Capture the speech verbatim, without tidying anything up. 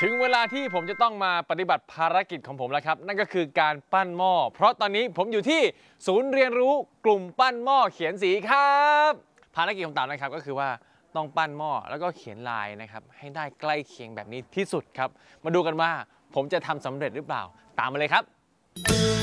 ถึงเวลาที่ผมจะต้องมาปฏิบัติภารกิจของผมแล้วครับนั่นก็คือการปั้นหม้อเพราะตอนนี้ผมอยู่ที่ศูนย์เรียนรู้กลุ่มปั้นหม้อเขียนสีครับภารกิจของเต่านะครับก็คือว่าต้องปั้นหม้อแล้วก็เขียนลายนะครับให้ได้ใกล้เคียงแบบนี้ที่สุดครับมาดูกันว่าผมจะทำสำเร็จหรือเปล่าตามมาเลยครับ